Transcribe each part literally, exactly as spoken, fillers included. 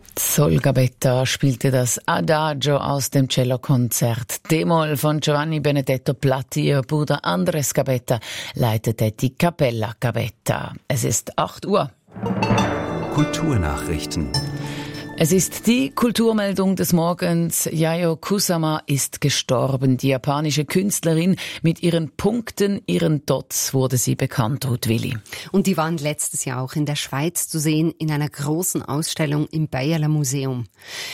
Sol Gabetta spielte das Adagio aus dem Cellokonzert D-Moll von Giovanni Benedetto Platti. Ihr Bruder Andres Gabetta leitete die Cappella Gabetta. Es ist acht Uhr. Kulturnachrichten. Es ist die Kulturmeldung des Morgens. Yayoi Kusama ist gestorben. Die japanische Künstlerin mit ihren Punkten, ihren Dots wurde sie bekannt, Ruth Willi. Und die waren letztes Jahr auch in der Schweiz zu sehen in einer großen Ausstellung im Bayerler Museum.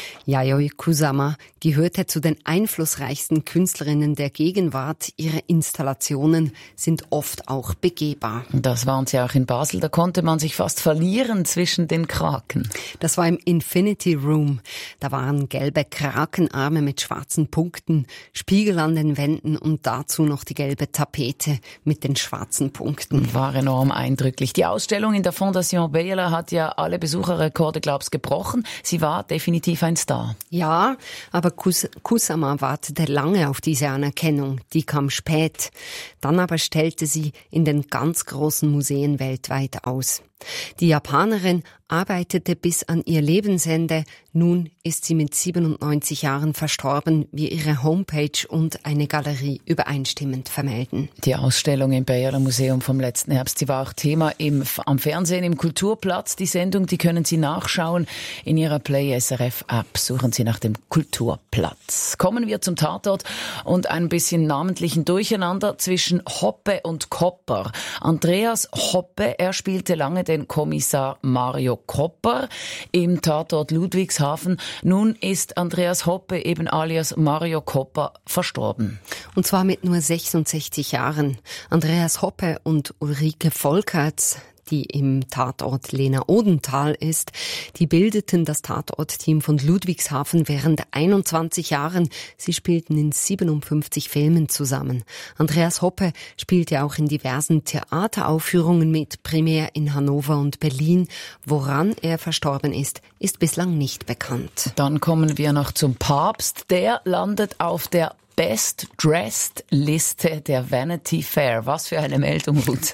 Yayoi Kusama gehörte zu den einflussreichsten Künstlerinnen der Gegenwart. Ihre Installationen sind oft auch begehbar. Das waren sie auch in Basel. Da konnte man sich fast verlieren zwischen den Kraken. Das war im Infinity Room. Da waren gelbe Krakenarme mit schwarzen Punkten, Spiegel an den Wänden und dazu noch die gelbe Tapete mit den schwarzen Punkten. War enorm eindrücklich. Die Ausstellung in der Fondation Bayerler hat ja alle Besucherrekorde, glaub's, gebrochen. Sie war definitiv ein Star. Ja, aber Kus- Kusama wartete lange auf diese Anerkennung. Die kam spät. Dann aber stellte sie in den ganz großen Museen weltweit aus. Die Japanerin arbeitete bis an ihr Lebensende. Nun ist sie mit siebenundneunzig Jahren verstorben, wie ihre Homepage und eine Galerie übereinstimmend vermelden. Die Ausstellung im Bayerler Museum vom letzten Herbst, die war auch Thema im, am Fernsehen im Kulturplatz. Die Sendung, die können Sie nachschauen in Ihrer Play S R F App. Suchen Sie nach dem Kulturplatz. Kommen wir zum Tatort und ein bisschen namentlichen Durcheinander zwischen Hoppe und Kopper. Andreas Hoppe, er spielte lange den Kommissar Mario Kopper im Tatort Ludwigshafen. Nun ist Andreas Hoppe, eben alias Mario Kopper, verstorben. Und zwar mit nur sechsundsechzig Jahren. Andreas Hoppe und Ulrike Volkerts, die im Tatort Lena Odenthal ist, die bildeten das Tatortteam von Ludwigshafen während einundzwanzig Jahren. Sie spielten in siebenundfünfzig Filmen zusammen. Andreas Hoppe spielte auch in diversen Theateraufführungen mit, primär in Hannover und Berlin. Woran er verstorben ist, ist bislang nicht bekannt. Dann kommen wir noch zum Papst. Der landet auf der Best Dressed Liste der Vanity Fair. Was für eine Meldung, Ruth.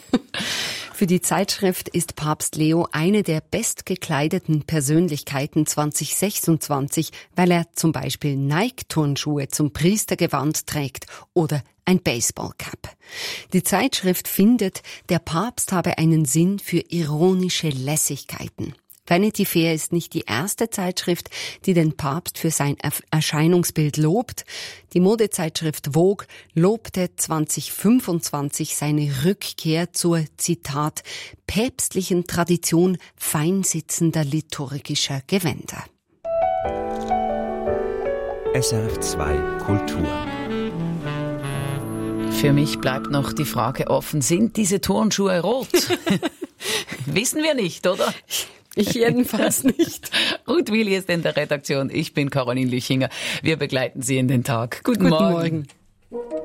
Für die Zeitschrift ist Papst Leo eine der bestgekleideten Persönlichkeiten zwanzig sechsundzwanzig, weil er zum Beispiel Nike-Turnschuhe zum Priestergewand trägt oder ein Baseballcap. Die Zeitschrift findet, der Papst habe einen Sinn für ironische Lässigkeiten. Vanity Fair ist nicht die erste Zeitschrift, die den Papst für sein Erscheinungsbild lobt. Die Modezeitschrift Vogue lobte zwanzig fünfundzwanzig seine Rückkehr zur, Zitat, päpstlichen Tradition feinsitzender liturgischer Gewänder. S R F zwei Kultur. Für mich bleibt noch die Frage offen, sind diese Turnschuhe rot? Wissen wir nicht, oder? Ich jedenfalls nicht. Ruth Willi ist in der Redaktion. Ich bin Caroline Lüchinger. Wir begleiten Sie in den Tag. Guten, Guten Morgen. Morgen.